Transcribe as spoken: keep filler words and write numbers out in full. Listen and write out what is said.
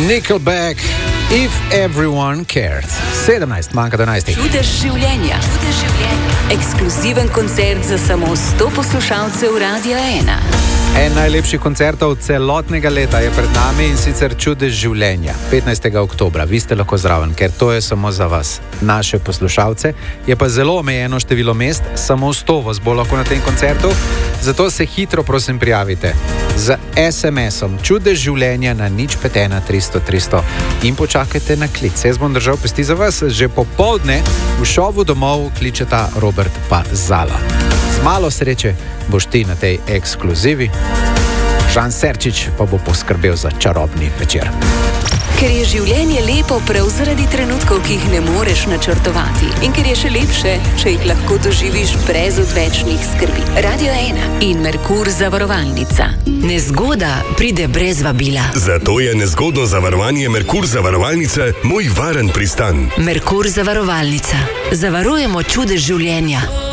Nickelback, If Everyone Cared. sedemnajst, manjka dvanajst. Čudež življenja. Čudež življenja. Ekskluziven koncert za samo sto poslušalcev Radia ena. En najlepših koncertov celotnega leta je pred nami in sicer Čudež življenja. petnajstega oktobra. Vi ste lahko zraven, ker to je samo za vas, naše poslušalce. Je pa zelo omejeno število mest, samo sto vas bo lahko na tem koncertu. Zato se hitro prosim prijavite z es em esom Čudež življenja na nič pet ena tristo tristo in počakajte na klic. Jaz bom držal pesti za vas. Že popoldne v šovu domov kličeta Robert pa Zala. Z malo sreče boš ti na tej ekskluzivi. Žan Serčič pa bo poskrbel za čarobni večer. Ker je življenje lepo prav zaradi trenutkov, ki jih ne moreš načrtovati. In ker je še lepše, če jih lahko doživiš brez odvečnih skrbi. Radio ena in Merkur zavarovalnica. Nezgoda pride brez vabila. Zato je nezgodno zavarovanje Merkur zavarovalnice moj varen pristan. Merkur zavarovalnica. Zavarujemo čudež življenja.